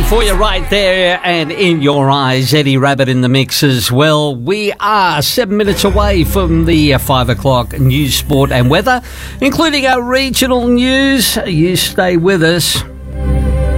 for you right there, and in your eyes, Eddie Rabbit in the mix as well. We are 7 minutes away from the 5 o'clock news, sport and weather, including our regional news. You stay with us.